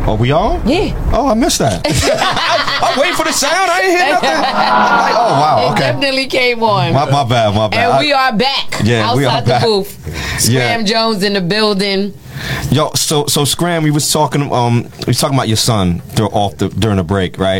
Oh, we on? Yeah. Oh, I missed that. I'm waiting for the sound. I ain't hear nothing. I'm like, oh, wow. It Okay. definitely came on. My bad. And we are back. Yeah, we are outside the back. booth. Scram Jones in the building. Yo, so Scram, we was talking about your son during the break, right?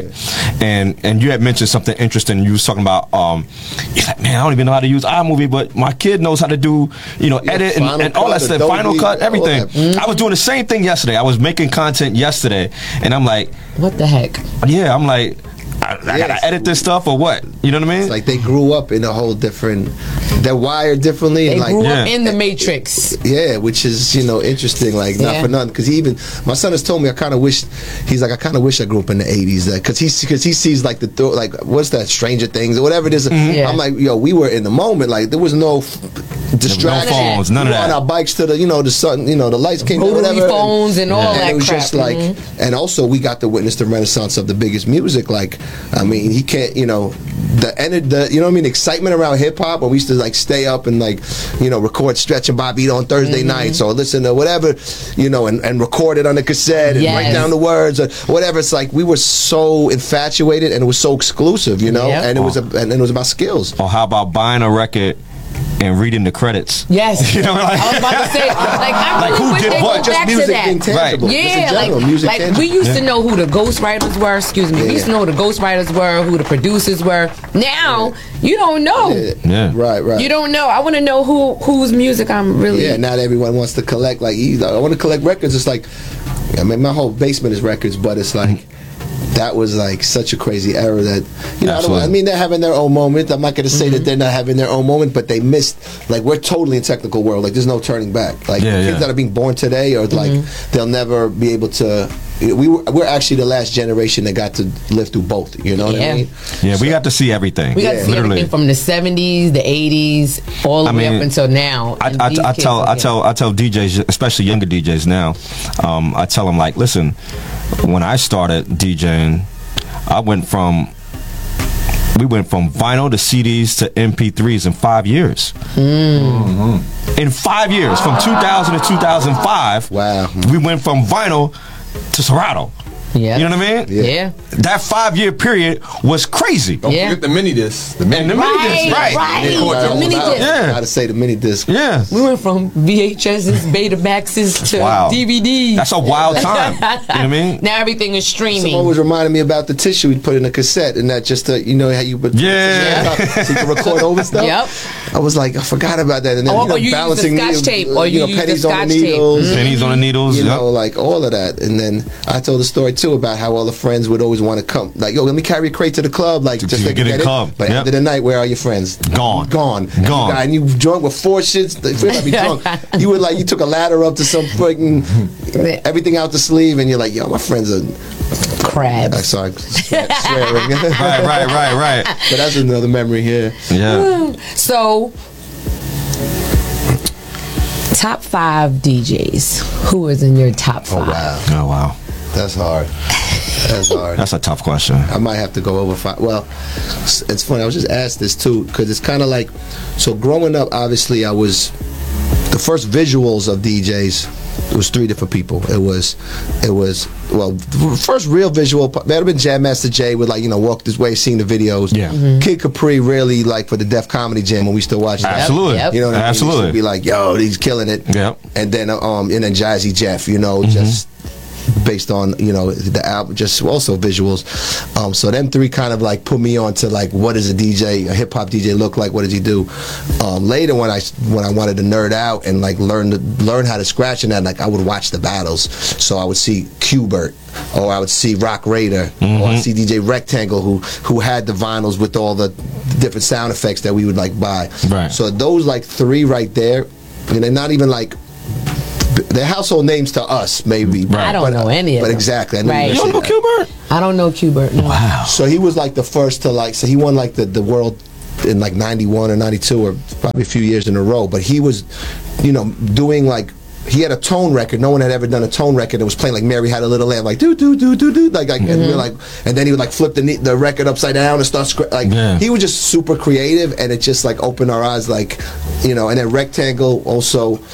And you had mentioned something interesting. You was talking about you're like, man, I don't even know how to use iMovie, but my kid knows how to do, edit and all that stuff, Final Cut, everything. I was doing the same thing yesterday. I was making content yesterday, and I'm like, what the heck? Yeah, I'm like, I gotta edit this stuff or what? You know what I mean? It's like they grew up in a whole different. They're wired differently. They like, grew up in the Matrix. Yeah, which is interesting. Like not for nothing, because even my son has told me I kind of wish. He's like, I kind of wish I grew up in the '80s, because he sees like like what's that, Stranger Things or whatever it is. I'm like, yo, we were in the moment. Like there was no distraction. No phones, none of that. On our bikes to the sun, the lights came on, rotary whatever. phones and all that. And it was crap. just like, and also we got to witness the renaissance of the biggest music. Like, I mean, he can't, the you know what I mean, excitement around hip hop. When we used to like stay up and like, record Stretch and Bobby on Thursday nights, or listen to whatever, and record it on the cassette and write down the words or whatever. It's like we were so infatuated, and it was so exclusive, and it was and it was about skills. Or how about buying a record and reading the credits? Yes. Like, I was about to say, I really wish they go back to that. Right. Yeah, like we used to know who the ghostwriters were. Excuse me. We used to know who the ghostwriters were, who the producers were. Now you don't know. Yeah. Right. You don't know. I want to know whose music I'm really. Yeah. Not everyone wants to collect. Like, I want to collect records. It's like, I mean, my whole basement is records, but it's like. That was like such a crazy era that I mean, they're having their own moment. I'm not going to say that they're not having their own moment, but they missed. Like, we're totally in technical world. Like, there's no turning back. Like kids that are being born today, or like they'll never be able to. We're actually the last generation that got to live through both. You know what I mean? Yeah, so, we got to see everything. We got to see everything from the 70s, the 80s, all the way up until now. I tell DJs, especially younger DJs now. I tell them, like, listen. When I started DJing, we went from vinyl to CDs to MP3s in 5 years. In 5 years, from 2000 to 2005, we went from vinyl to Serato. Yeah. You know what I mean? Yeah. That 5 year period was crazy. Don't forget the mini disc. The mini disc, right. The mini disc. Yeah. Gotta say the mini disc. Yeah. We went from VHSs, Betamaxes to DVDs. That's a wild time. You know what I mean? Now everything is streaming. Someone was reminding me about the tissue we put in a cassette, and that just how you put so you can record over stuff. Yep. I was like, I forgot about that. And then you balancing use the Scotch tape, or you use pennies the on Scotch the needles, pennies on the needles, like all of that. And then I told the story too about how all the friends would always want to come, like, yo, let me carry a crate to the club, like just to get it. But end of the night, where are your friends? Gone. And you drunk with 4 shits. They feel like be drunk. You were like, you took a ladder up to some freaking everything out the sleeve, and you're like, yo, my friends are crabs. Sorry, swearing. Right. But that's another memory here. Yeah. So, top 5 DJs. Who is in your top 5? Oh wow. That's hard. That's a tough question. I might have to go over 5. Well, it's funny. I was just asked this too, because it's kind of like, so growing up, obviously, I was the first visuals of DJs. It was 3 different people. It was the first real visual. That would have been Jam Master Jay with, like, Walk This Way, seeing the videos. Yeah. Kid Capri, really, like, for the Def Comedy Jam when we still watch that. Absolutely. Yep. You know what I mean? Absolutely. He used to be like, yo, he's killing it. Yep. And then Jazzy Jeff, just based on the album, just also visuals. So them 3 kind of like put me on to, like, what does a hip hop DJ look like? What does he do? Later, when I wanted to nerd out and like learn how to scratch and that, like, I would watch the battles. So I would see Qbert, or I would see Rock Raider, or I'd see DJ Rectangle, who had the vinyls with all the different sound effects that we would like buy. Right. So those like 3 right there, and they're not even like. They're household names to us, maybe. Right. I don't know any of them. But exactly. Right. You don't know Qbert? I don't know Qbert. No. Wow. So he was like the first to, like, so he won like the world in like 91 or 92 or probably a few years in a row. But he was, doing like, he had a tone record. No one had ever done a tone record that was playing like Mary Had a Little Lamb, like do do do do do, like and we're like, and then he would like flip the record upside down and start he was just super creative, and it just like opened our eyes, like, and then Rectangle also.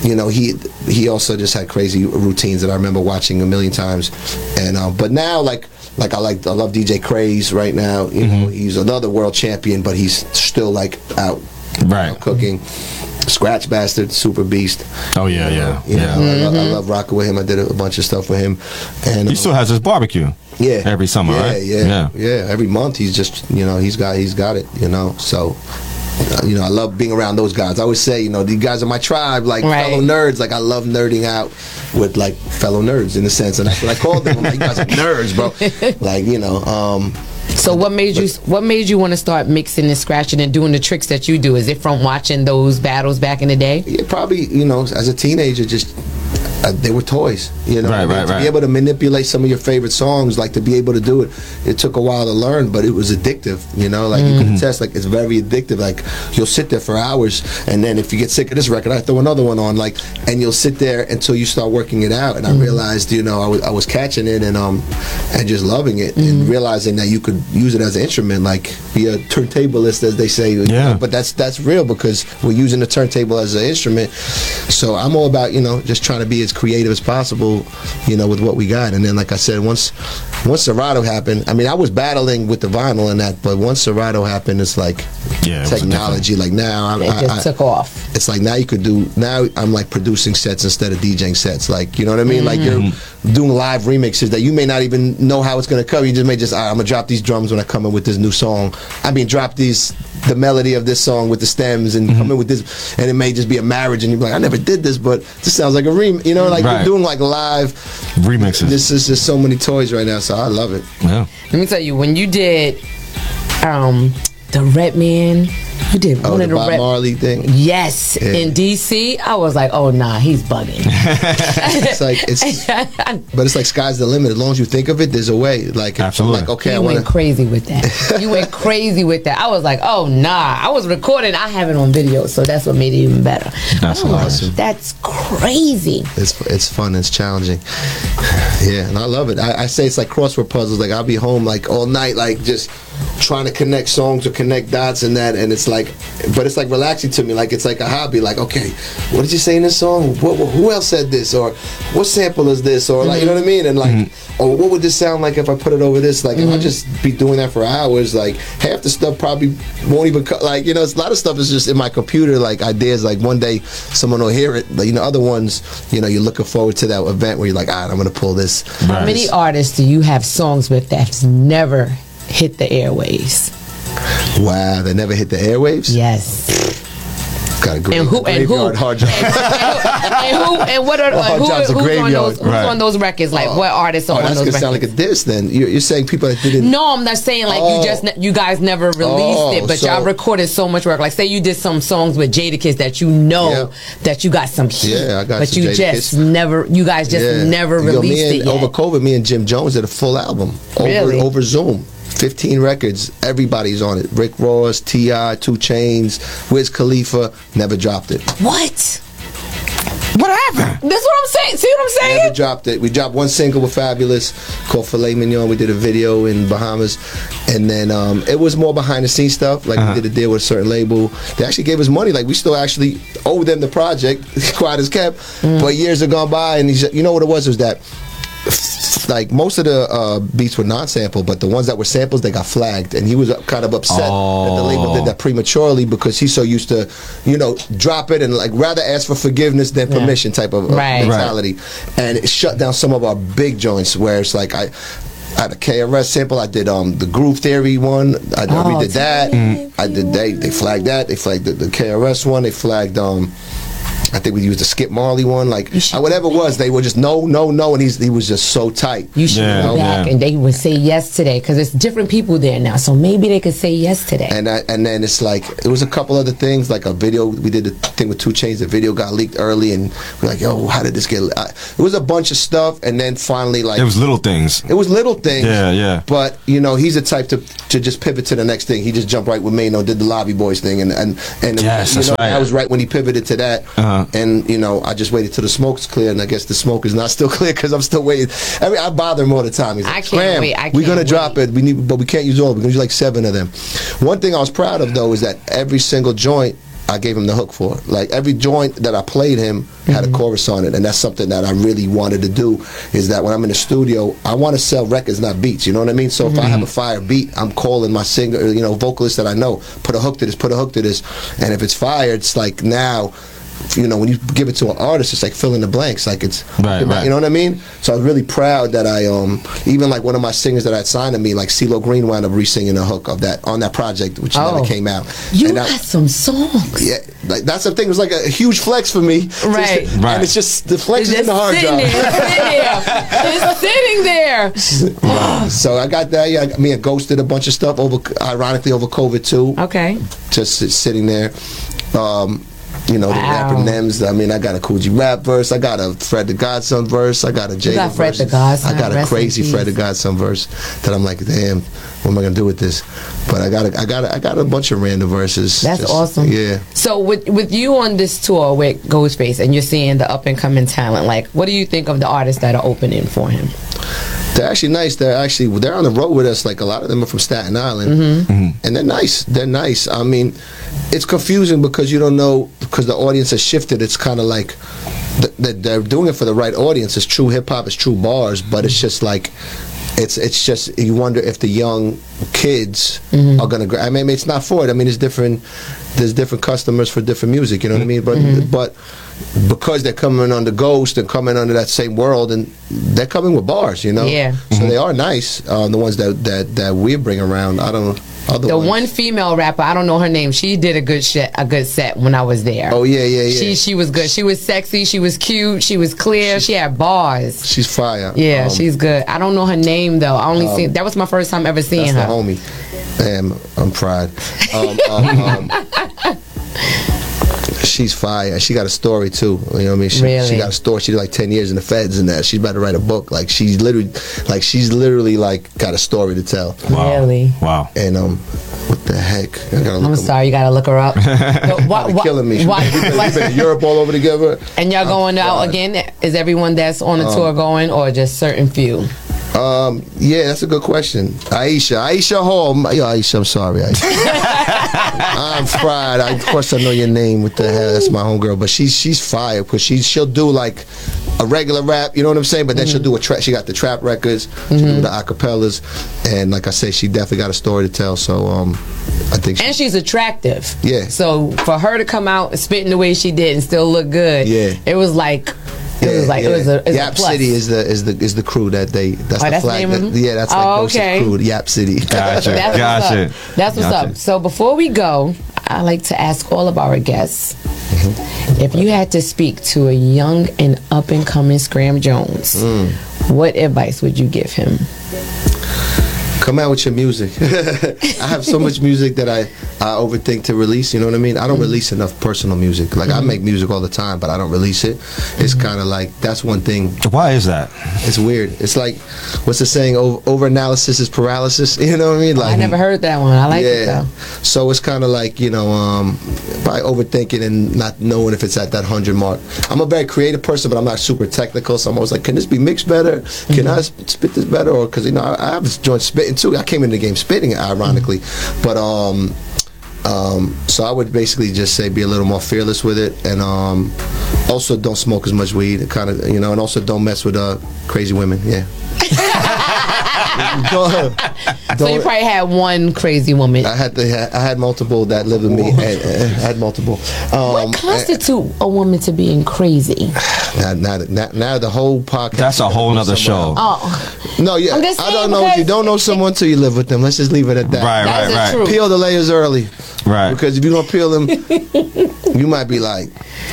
you know, he also just had crazy routines that I remember watching a million times. And but now, like I love DJ Craze right now. You know, he's another world champion, but he's still like out cooking. Scratch Bastard, Super Beast. Oh yeah. I love rocking with him. I did a bunch of stuff with him, and he still has his barbecue. Yeah, every summer, right? Yeah. Every month, he's just, you know, he's got it. You know, so. You know, I love being around those guys. I always say, you know, these guys are my tribe, like fellow nerds. Like, I love nerding out with like fellow nerds in a sense, and that's what I call them. I'm like, you guys are nerds, bro. Like, you know. So what made you want to start mixing and scratching and doing the tricks that you do? Is it from watching those battles back in the day? Yeah, probably. You know, as a teenager, just. They were toys, you know. To be able to manipulate some of your favorite songs, like to be able to do it, it took a while to learn, but it was addictive, you know. Like you can attest, like it's very addictive. Like you'll sit there for hours, and then if you get sick of this record, I throw another one on, like, and you'll sit there until you start working it out. And I realized, you know, I was catching it and just loving it, and realizing that you could use it as an instrument, like be a turntablist, as they say. Yeah. But that's real, because we're using the turntable as an instrument. So I'm all about, you know, just trying to be as creative as possible, you know, with what we got. And then, like I said, once Serato happened, I mean, I was battling with the vinyl and that, but once Serato happened, it's like technology. Like now, it just took off. It's like now I'm like producing sets instead of DJing sets. Like, you know what I mean? Like you're doing live remixes that you may not even know how it's gonna come. You just may just, I'm gonna drop these drums when I come in with this new song. I mean, drop the melody of this song with the stems and come in with this, and it may just be a marriage, and you're like, I never did this, but this sounds like a remix. You know, like you're doing like live remixes. This is just so many toys right now, so I love it. Yeah. Let me tell you, when you did the Redman, you did one of the Bob Marley thing. Yes, in DC, I was like, oh nah, he's bugging. But it's like sky's the limit. As long as you think of it, there's a way. Like, absolutely. Like, okay, you went crazy with that. You went crazy with that. I was like, oh nah. I was recording. I have it on video, so that's what made it even better. That's awesome. That's crazy. It's fun. It's challenging. Yeah, and I love it. I say it's like crossword puzzles. Like I'll be home like all night, like just trying to connect songs or connect dots and that, and it's like, but it's like relaxing to me. Like it's like a hobby. Like, okay, what did you say in this song? Who else said this? Or what sample is this? Or like, you know what I mean? And like, or what would this sound like if I put it over this? Like, I'll just be doing that for hours. Like half the stuff probably won't even like, you know, it's a lot of stuff is just in my computer. Like ideas. Like one day someone will hear it. But, you know, other ones, you know, you're looking forward to that event where you're like, I'm gonna pull this. How many artists do you have songs with that's never hit the airwaves? Wow, they never hit the airwaves? Yes. Got a great and who hard job. and what are who's on those records? Like what artists are on those records? That's gonna sound like a diss. Then you're saying people that didn't. No, I'm not saying like you guys never released it, but y'all recorded so much work. Like say you did some songs with Jadakiss that you know that you got some heat. Yeah, I got. But you just never. You guys just never released it yet. Over COVID, me and Jim Jones did a full album over Zoom. 15 records, everybody's on it. Rick Ross, T.I., 2 Chainz, Wiz Khalifa, never dropped it. What? What happened? That's what I'm saying. See what I'm saying? Never dropped it. We dropped one single with Fabulous called Filet Mignon. We did a video in Bahamas, and then it was more behind the scenes stuff. Like we did a deal with a certain label. They actually gave us money. Like we still actually owe them the project. Quiet as kept. But years have gone by, and you know what it was? It was that. Like most of the beats were non-sample, but the ones that were samples, they got flagged, and he was kind of upset that the label did that prematurely because he's so used to, you know, drop it and like rather ask for forgiveness than permission type of mentality, and it shut down some of our big joints where it's like I had a KRS sample. I did the Groove Theory one. I redid that. I did they flagged that. They flagged the KRS one. They flagged I think we used the Skip Marley one, like whatever it was. They were just no, and he was just so tight. You should go back, and they would say yes today because it's different people there now. So maybe they could say yes today. And then it's like it was a couple other things, like a video. We did the thing with 2 Chainz. The video got leaked early, and we're like, yo, how did this get? It was a bunch of stuff, and then finally, like it was little things. It was little things. Yeah. But you know, he's the type to just pivot to the next thing. He just jumped right with me, you know, did the Lobby Boys thing, and yes, you know, right. I was right when he pivoted to that. And you know, I just waited till the smoke's clear, and I guess the smoke is not still clear because I'm still waiting. I mean, I bother him all the time. He's like, I can't wait. We're gonna drop it. But we can't use all. We're gonna use like 7 of them. One thing I was proud of though is that every single joint I gave him the hook for. Like every joint that I played him had a chorus on it, and that's something that I really wanted to do. Is that when I'm in the studio, I want to sell records, not beats. You know what I mean? So if I have a fire beat, I'm calling my singer, vocalist that I know, put a hook to this, and if it's fire, it's like now. When you give it to an artist, it's like fill in the blanks, like it's right. You know what I mean? So I was really proud that I even like one of my singers that I'd signed to me, like CeeLo Green, wound up re-singing a hook of that on that project, which never came out. You got some songs. Yeah, like that's the thing. It was like a huge flex for me, right? And it's just the flex is in the hard drive. It's sitting there. So I got that. Yeah, me and Ghost did a bunch of stuff ironically over COVID too. Okay, just sitting there. The rapper Nems. I mean, I got a Cool G Rap verse. I got a Fred the Godson verse. I got a Jada verse. I got a crazy Fred the Godson verse that I'm like, damn, what am I gonna do with this? But I got a bunch of random verses. That's awesome. Yeah. So with you on this tour with Ghostface, and you're seeing the up and coming talent, like, what do you think of the artists that are opening for him? They're actually nice. They're on the road with us. Like a lot of them are from Staten Island, and they're nice. They're nice. I mean, it's confusing because you don't know, because the audience has shifted. It's kind of like they're doing it for the right audience. It's true hip hop. It's true bars, but it's just like. It's just you wonder if the young kids are gonna. I mean, it's not for it. I mean, there's different customers for different music. You know what I mean? But because they're coming under Ghost and coming under that same world, and they're coming with bars. You know? Yeah. So they are nice. The ones that we bring around. I don't know. The one female rapper, I don't know her name. She did a good set when I was there. Oh yeah. She was good. She was sexy. She was cute. She was clear. She had bars. She's fire. Yeah, she's good. I don't know her name though. I only seen that was my first time ever seeing her. That's the homie. Damn, I'm pride. She's fire. She got a story too. You know what I mean? She got a story. She did like 10 years in the feds and that. She's about to write a book. Like she's literally like got a story to tell. Wow. Really? Wow. And what the heck? I'm sorry, you gotta look her up. Killing me. We've been in Europe all over together. And y'all going out again? Is everyone that's on the tour going, or just certain few? Yeah, that's a good question. Aisha Hall. Yo, Aisha, I'm sorry, Aisha. I'm fried. Of course I know your name. What the hell? That's my homegirl. But she's fire because she'll do like a regular rap, you know what I'm saying? But then she'll do a trap. She got the trap records, she'll do the acapellas, and like I say, she definitely got a story to tell. So I think she's attractive. Yeah. So for her to come out spitting the way she did and still look good, it was like. Yap City is the crew that's the flag. That's like Ghost's crew. Yap City. Gotcha. That's what's up. So before we go, I like to ask all of our guests if you had to speak to a young and up and coming Scram Jones, what advice would you give him? Come out with your music. I have so much music that I overthink to release, you know what I mean? I don't release enough personal music. Like, I make music all the time, but I don't release it. It's kind of like, that's one thing. Why is that? It's weird. It's like, what's the saying? Over-analysis is paralysis. You know what I mean? Like, I never heard that one. I like it, though. So it's kind of like, by overthinking and not knowing if it's at that 100 mark. I'm a very creative person, but I'm not super technical, so I'm always like, can this be mixed better? Can I spit this better? Or, because, I have joined spitting too. I came into the game spitting, ironically, but so I would basically just say be a little more fearless with it, and also don't smoke as much weed, kind of, and also don't mess with crazy women. Yeah. So you probably had one crazy woman. I had multiple that lived with me. I had multiple. What constitutes a woman to being crazy? Now the whole podcast. That's a whole nother show. No, yeah. I don't know if you don't know someone till you live with them. Let's just leave it at that. Right. Peel the layers early. Right. Because if you don't peel them, you might be like,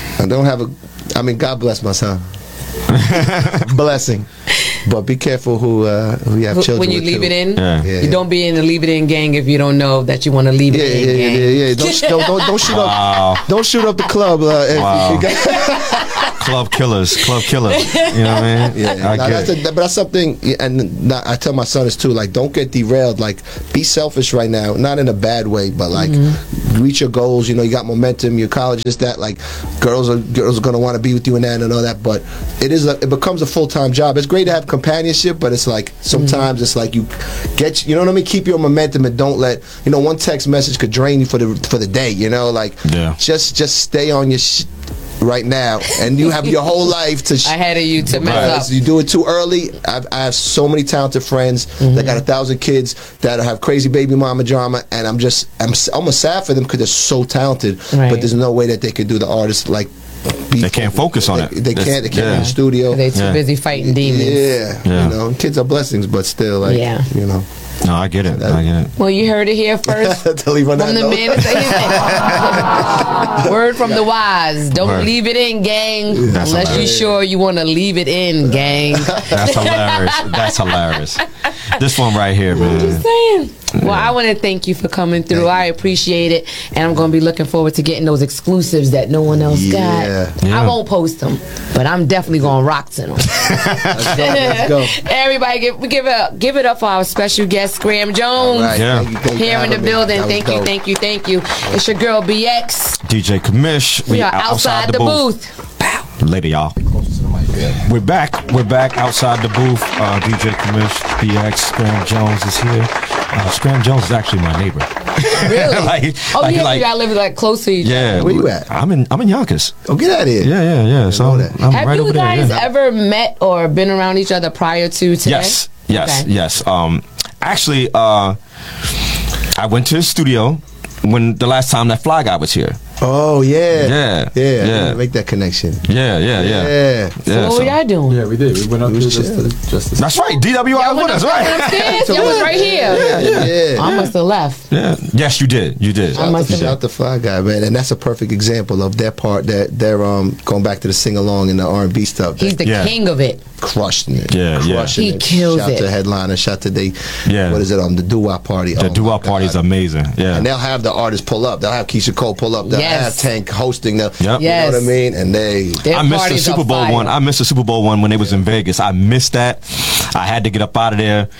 God bless my son. Blessing. But be careful who you have children when you with leave too. it in. Yeah. You don't be in the leave it in gang if you don't know that you want to leave it in gang. Yeah. Don't shoot up. Don't shoot up the club. Club killers. You know what I mean? Yeah, I now, get it. but that's something, and I tell my son this too. Like, don't get derailed. Like, be selfish right now, not in a bad way, but like, reach your goals. You know, you got momentum. Your college is that. Like, girls are gonna want to be with you and that and all that. But it becomes a full-time job. It's great to have companionship, but it's like sometimes it's like you know what I mean. Keep your momentum and don't let one text message could drain you for the day. You know, like just stay on your right now, and you have your whole life to ahead of you to mess up. You do it too early. I have so many talented friends that got 1,000 kids that have crazy baby mama drama, and I'm almost sad for them because they're so talented, but there's no way that they could do the artist like. They can't focus on it. They can't in the studio. They're too busy fighting demons. Yeah. Kids are blessings, but still, like, No, I get it. Well, you heard it here first to leave on from the man that said word from the wise. Don't leave it in, gang, unless you're sure you want to leave it in, gang. That's hilarious. This one right here, man. I'm just saying. Well, I want to thank you for coming through. I appreciate it, and I'm going to be looking forward to getting those exclusives that no one else got. I won't post them, but I'm definitely going to rock to them. Let's go. Everybody, give it up for our special guest, Scram Jones. Here in the building. Thank you. It's your girl BX. DJ Kamish. We are outside the booth. Later, y'all. We're back outside the booth. DJ Kamish, BX, Scram Jones is here. Scram Jones is actually my neighbor. Really? you gotta live like close to each other. Yeah. Where you at? I'm in Yonkers. Oh, get out of here. Yeah. So I'm have right you over guys there. ever met or been around each other prior to today? Yes. Actually, I went to the studio when the last time that Fly Guy was here. Oh yeah. Make that connection. Yeah. So what were y'all doing? Yeah, we did. We went up to just That's right. DWI was with us, right? Y'all was right here. Yeah. I must have left. Yeah. Yes, you did. Shout out to Fly Guy, man, and that's a perfect example of their part. That they're going back to the sing along and the R&B stuff. He's the king of it. Crushing it. He kills shout it. Shout to Headliner. Shout to what is it? The Doo-Wop Party. The Doo-Wop Party is amazing. Yeah. And they'll have the artists pull up. They'll have Keisha Cole pull up. They'll have Tank hosting. You know what I mean? And I missed the Super Bowl one. I missed the Super Bowl one when they was in Vegas. I missed that. I had to get up out of there.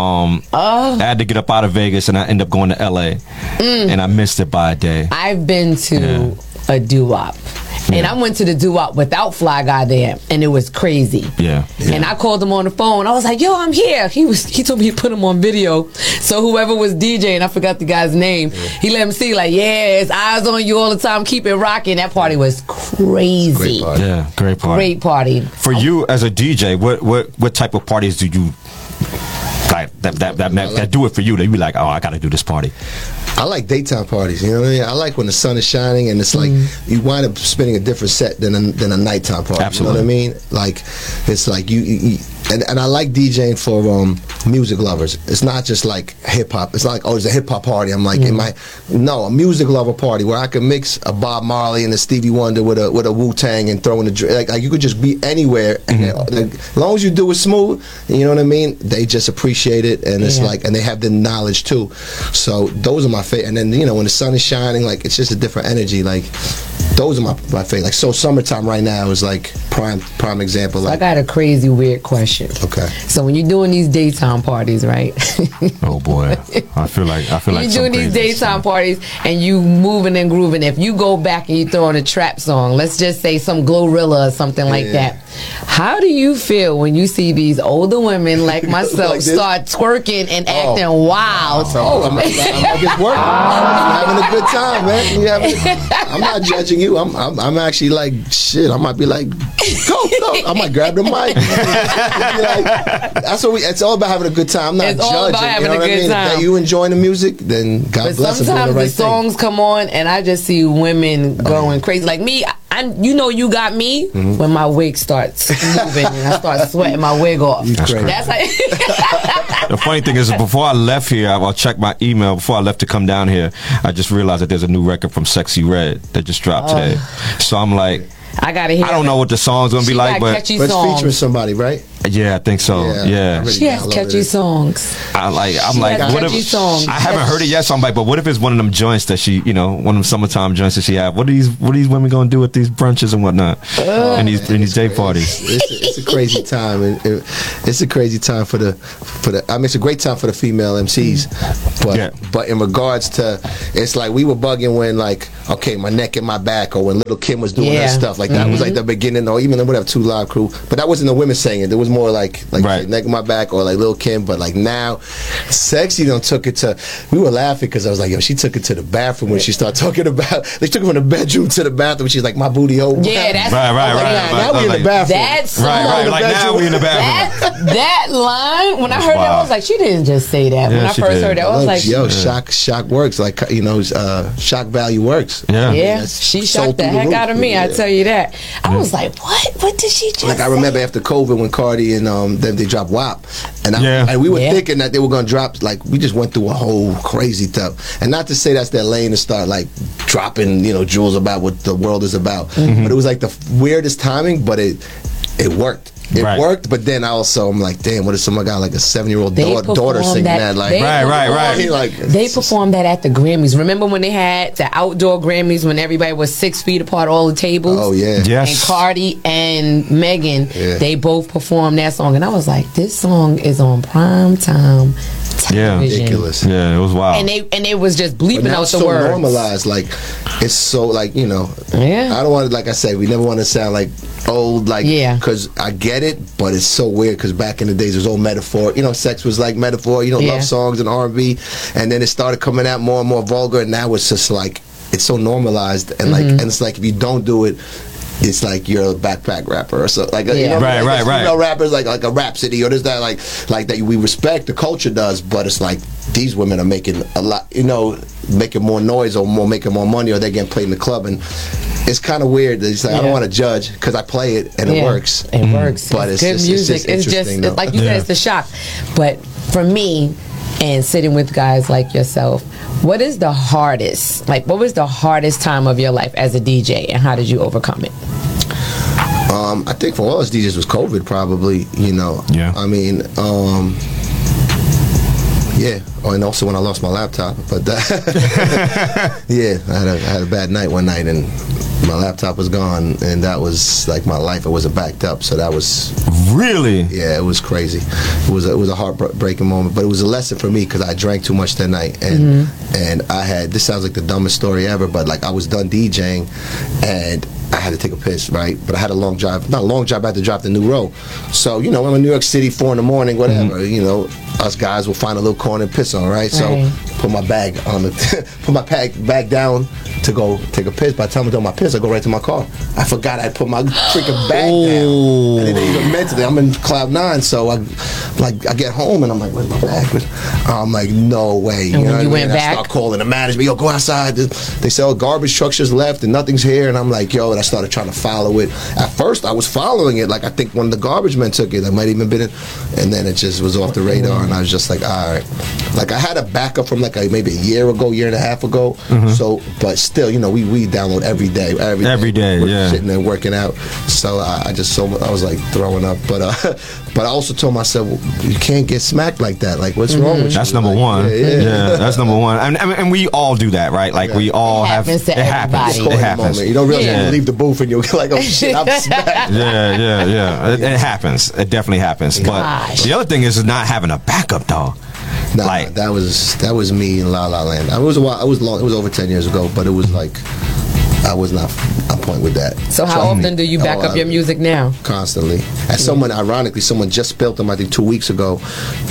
I had to get up out of Vegas, and I ended up going to LA. And I missed it by a day. I've been to a doo-wop. And I went to the doo-wop without Fly Guy there, and it was crazy. Yeah. And I called him on the phone. I was like, "Yo, I'm here." He told me he put him on video. So whoever was DJing, I forgot the guy's name. He let him see, like, it's eyes on you all the time. Keep it rocking. That party was crazy. Great party. Yeah, great party. Great party. For you as a DJ, what type of parties do you like that do it for you? That you be like, oh, I got to do this party. I like daytime parties. You know what I mean? I like when the sun is shining and it's like you wind up spinning a different set than a nighttime party. Absolutely. You know what I mean? Like it's like you and I like DJing for music lovers. It's not just like hip hop. It's not like, it's a hip hop party. I'm like, a music lover party where I can mix a Bob Marley and a Stevie Wonder with a Wu-Tang and throw in like you could just be anywhere. And as long as you do it smooth, you know what I mean? They just appreciate it, and it's like, and they have the knowledge too. So those are my favorite. And then when the sun is shining, like it's just a different energy. Like those are my favorite. Like so, summertime right now is like prime example. Like, I got a crazy weird question. Okay. So when you're doing these daytime parties, right? Oh boy, I feel like you're doing these daytime parties and you moving and grooving. If you go back and you throw on a trap song, let's just say some Glorilla or something like that. How do you feel when you see these older women like myself like start twerking and acting wild? I'm just working. I'm having a good time, man. I'm not judging you. I'm actually like, shit. I might be like, go. I might grab the mic. That's what it's all about, having a good time. I'm not it's judging. All about having a good time. If you enjoying the music, then God bless them. Sometimes the songs come on and I just see women going crazy. Like me, you got me when my wig starts moving and I start sweating my wig off. That's The funny thing is, before I left here, I'll check my email. Before I left to come down here, I just realized that there's a new record from Sexy Red that just dropped today. So I'm like, I gotta hear. I don't know what the song's gonna be like, but it's featuring somebody, right? Yeah, I think so. Yeah. She has catchy songs. I'm like, has what if catchy songs. I haven't heard it yet? So I'm like, but what if it's one of them joints that she, one of them summertime joints that she have? What are these women gonna do at these brunches and whatnot, and these day parties? It's a crazy time, and it's a crazy time for the. I mean, it's a great time for the female MCs, but in regards to, it's like we were bugging when like, okay, my neck and my back, or when Little Kim was doing her stuff, like that was like the beginning, or even whatever 2 Live Crew, but that wasn't the women saying it. There was more like neck and my back, or like Lil' Kim. But like now, Sexy took it to. We were laughing because I was like, yo, she took it to the bathroom when she started talking about. They took it from the bedroom to the bathroom. She's like, my booty hole. Yeah, that's right. Now we in the bathroom. That's right. Like now we in the bathroom. That line. When I heard that, I was like, she didn't just say that. When I first heard that, I was like, yo, shock works. Like shock value works. Yeah, she shocked the heck out of me. I tell you that. I was like, what did she just? Like I remember after COVID when Cardi and they dropped WAP, and we were thinking that they were gonna drop, like we just went through a whole crazy stuff. And not to say that's their lane to start like dropping jewels about what the world is about, but it was like the weirdest timing, but it worked. It worked, but then I'm like, damn, what if someone got like a 7-year-old daughter singing that? Like, right. Like, they performed that at the Grammys. Remember when they had the outdoor Grammys when everybody was 6 feet apart, all the tables? Oh yeah, yes. And Cardi and Megan, they both performed that song, and I was like, this song is on prime time television. Yeah, ridiculous. Yeah, it was wild. And they was just bleeping out the so words. Normalized, like it's so like I don't want to, like I said, we never want to sound like old, like because I get it, but it's so weird because back in the days it was all metaphor. Sex was like metaphor. Love songs and R&B, and then it started coming out more and more vulgar, and now it's just like it's so normalized, and like and it's like if you don't do it, it's like you're a backpack rapper or so, like right. Female rappers like a Rhapsody or this that like that we respect, the culture does, but it's like these women are making a lot, making more noise or making more money, or they're getting played in the club, and it's kind of weird. It's like I don't want to judge because I play it and it works. It works, but it's good just, music. It's just like you said, it's the shock. But for me, and sitting with guys like yourself, what is the hardest? Like, what was the hardest time of your life as a DJ, and how did you overcome it? I think for all us DJs was COVID, probably. Yeah. I mean, yeah. Oh, and also when I lost my laptop, but yeah, I had a bad night one night, and my laptop was gone, and that was like my life. It wasn't backed up, so that was really, it was crazy. It was a heartbreaking moment, but it was a lesson for me because I drank too much that night, and I had, this sounds like the dumbest story ever, but like I was done DJing, and I had to take a piss, right? But I had a long drive. Not a long drive, I had to drive to New Row. So, I'm in New York City, 4 in the morning, whatever. Us guys will find a little corner and piss on, right? So, put my bag on put my bag down to go take a piss. By the time I'm done my piss, I go right to my car. I forgot I put my freaking bag down. And it didn't even mentally. I'm in cloud 9, so I get home and I'm like, where's my bag? I'm like, no way. And when you went back, I start calling the management. Yo, go outside. They say, garbage trucks just left and nothing's here. And I'm like, yo. And I started trying to follow it. At first, I was following it. Like, I think one of the garbage men took it. I might even been it. And then it just was off the radar. And I was just like, all right. Like, I had a backup from like maybe a year and a half ago. So, but still, we download every day. Every day, yeah. Sitting there working out. So I was like throwing up. But I also told myself, you can't get smacked like that. Like, what's wrong with you? That's number one. Yeah, that's number one. And we all do that, right? Like, we all have. It happens. It happens. You don't realize when you leave the booth and you're like, oh shit, I'm smacked. Yeah. It happens. It definitely happens. But the other thing is not having a backup, dog. Nah, like, that was me in La La Land. It was over 10 years ago, but it was like I was not on point with that. So how often do you back up your music now? Constantly. As someone just spilled them, I think 2 weeks ago.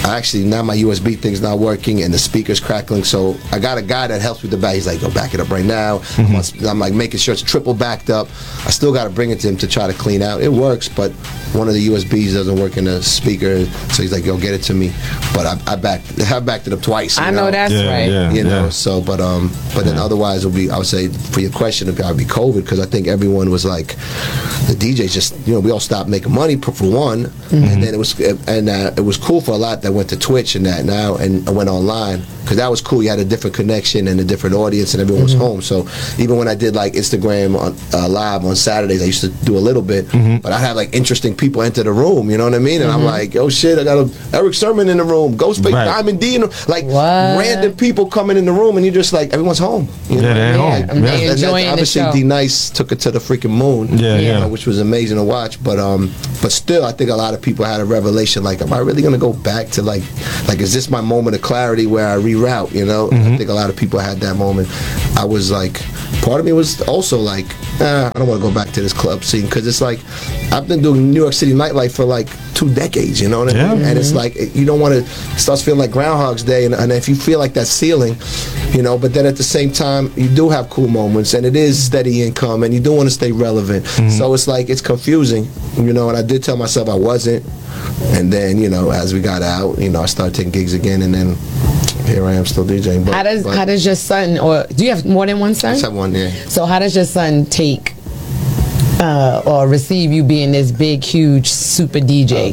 Now my USB thing's not working and the speaker's crackling, so I got a guy that helps with the back. He's like, go back it up right now. I'm like making sure it's triple backed up. I still got to bring it to him to try to clean out. It works, but one of the USBs doesn't work in the speaker, so he's like, yo, get it to me. But I backed it up twice. I know that's right. So but then otherwise it'll be, I would say, for your question, it would be COVID, because I think think everyone was like, the DJs just, we all stopped making money for one, and then it was cool for a lot that went to Twitch and that now and went online, because that was cool. You had a different connection and a different audience, and everyone was home. So even when I did like Instagram on live on Saturdays, I used to do a little bit, but I had like interesting people enter the room, you know what I mean? And I'm like, oh shit, I got Eric Sermon in the room, Ghostface, Diamond D, like random people coming in the room, and you're just like, everyone's home. You know? They're home. They enjoying obviously the show. D Nice took it to the freaking moon, which was amazing to watch. But still, I think a lot of people had a revelation, like, am I really gonna go back to like is this my moment of clarity where I reroute? I think a lot of people had that moment. I was like, part of me was also like, I don't want to go back to this club scene, because it's like, I've been doing New York City nightlife for like 2 decades, you know what I mean? And it's like, you don't want to, it starts feeling like Groundhog's Day, and if you feel like that ceiling, but then at the same time, you do have cool moments, and it is steady income, and you do want to stay relevant. So it's like, it's confusing, and I did tell myself I wasn't, and then, as we got out, I started taking gigs again, and then here I am still DJing. But, how does your son, or do you have more than one son? I just have one, yeah. So how does your son take or receive you being this big, huge, super DJ?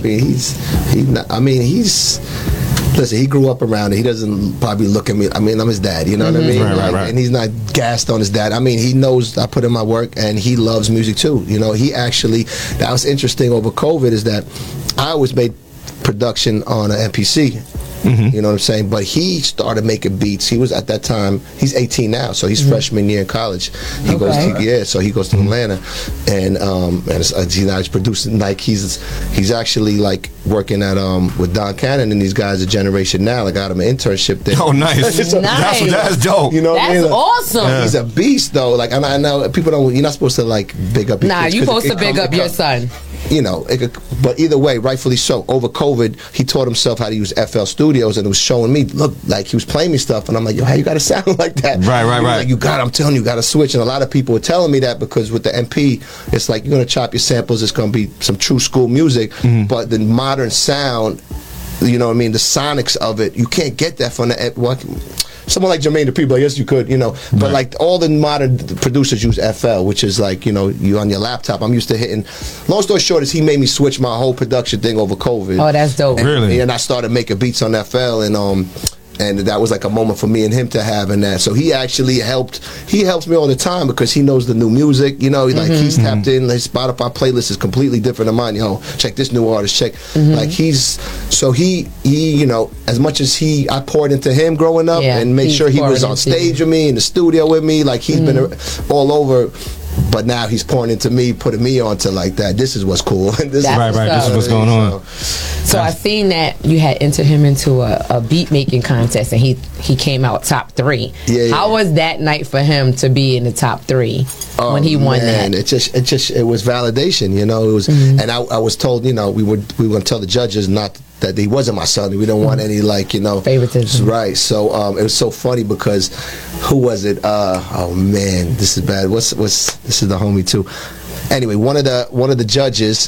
Listen, he grew up around it. He doesn't probably look at me. I mean, I'm his dad, you know what I mean? Right. And he's not gassed on his dad. I mean, he knows I put in my work, and he loves music too. He actually, that was interesting over COVID, is that I always made production on an MPC. You know what I'm saying? But he started making beats. He was, at that time, he's 18 now, so he's freshman year in college. He goes to Atlanta, and he's producing, like, he's actually like working at with Don Cannon and these guys at Generation Now. I got him an internship there. Oh, nice. That's dope. You know what I mean? That's awesome. Yeah. He's a beast though. Like, and I know people don't. You're not supposed to like big up your kids, you're supposed to big up your son. But either way, rightfully so. Over COVID, he taught himself how to use FL Studios, and it was showing me, look, like he was playing me stuff, and I'm like, yo, how you got to sound like that? Right. Like, I'm telling you, you got to switch. And a lot of people were telling me that, because with the MP, it's like, you're going to chop your samples, it's going to be some true school music, but the modern sound, you know what I mean, the sonics of it, you can't get that from the... Someone like Jermaine Dupri, I guess you could, but like all the modern producers use FL, which is like, you on your laptop. I'm used to hitting. Long story short is he made me switch my whole production thing over COVID. Oh, that's dope. Really? And I started making beats on FL, and that was like a moment for me and him to have in that. So he actually helps me all the time, because he knows the new music, like he's tapped in. His Spotify playlist is completely different than mine. Check this new artist, check. Like he as much as I poured into him growing up, and made sure he was on stage with me, in the studio with me, like he's been all over. But now he's pouring into me, putting me onto like that. This is what's cool. This is what's going on. So I seen that you had entered him into a beat making contest, and he came out top 3. How was that night for him to be in the top 3 when he won that? It was validation, It was, and I was told, we were going to tell the judges not that he wasn't my son. We don't want any favoritism. Right. So it was so funny, because who was it? Oh man, this is bad. What's this is the homie too. Anyway, one of the judges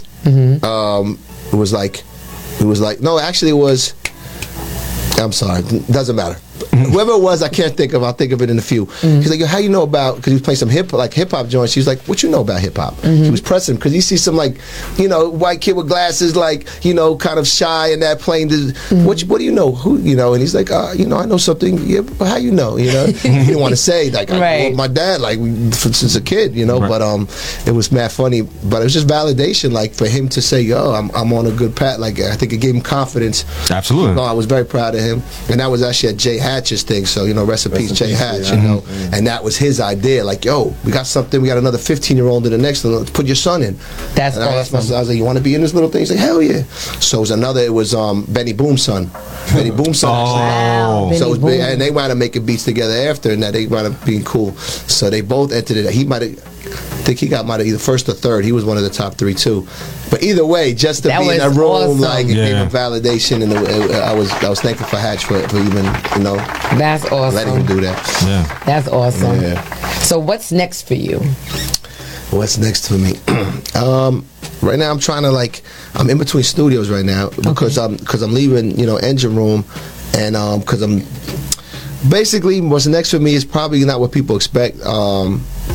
it was like no, actually it was, I'm sorry, doesn't matter. Whoever it was, I can't think of. I'll think of it in a few. He's like, yo, how you know about? Because he was playing some hip hop joints. She was like, what you know about hip hop? He was pressing, because you see some white kid with glasses, kind of shy and that playing. What do you know? Who And he's like, I know something. Yeah, but how you know? He didn't want to say I grew up my dad since a kid. But it was mad funny. But it was just validation, for him to say, yo, I'm on a good path. I think it gave him confidence. Absolutely. No, I was very proud of him, and that was actually at Jay Hatch's thing, so rest in peace, Jay Hatch, and that was his idea. Like, yo, we got another 15-year-old in the next one. Let's put your son in. That's and awesome. I was like, you want to be in this little thing? He's like, hell yeah. So it was Benny Boom's son. Benny Boom's son. Wow. So and they wound up making beats together after, and that they wound up being cool. So they both entered it. He might have. I think he got either first or third. He was one of the top 3 too. But either way, just to be in that room, awesome. it gave him validation, and I was thankful for Hatch for even That's awesome. letting him do that. Yeah, that's awesome. Yeah. So what's next for you? What's next for me? Right now I'm trying to I'm in between studios right now, because I'm leaving Engine Room, and because I'm basically, what's next for me is probably not what people expect.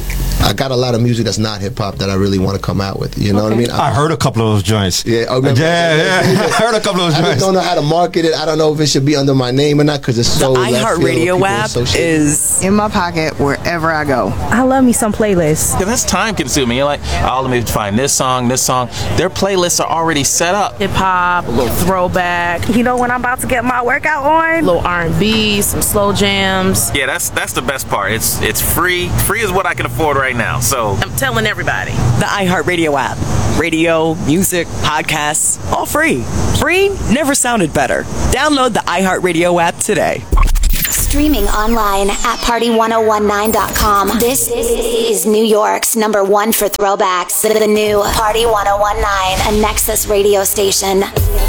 I got a lot of music that's not hip hop that I really want to come out with. You know what I mean? I heard a couple of those joints. Yeah, I heard a couple of those I joints. just don't know how to market it. I don't know if it should be under my name or not because it's so. The iHeartRadio app is in my pocket wherever I go. I love me some playlists. That's time consuming. You're like, oh, let me find this song. Their playlists are already set up. Hip hop, a little throwback. You know when I'm about to get my workout on? A little R&B, some slow jams. Yeah, that's the best part. It's free. Free is what I can afford right now. So I'm telling everybody. the iHeartRadio app. Radio, music, podcasts, all free. Free never sounded better. Download the iHeartRadio app today. Streaming online at party1019.com. This is New York's #1 for throwbacks. The new Party 1019, a Nexus radio station.